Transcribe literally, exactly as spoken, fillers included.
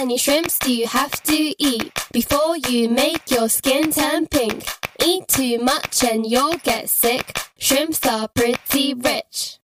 many shrimps do you have to eat before you make your skin turn pink? Eat too much and you'll get sick. Shrimps are pretty rich.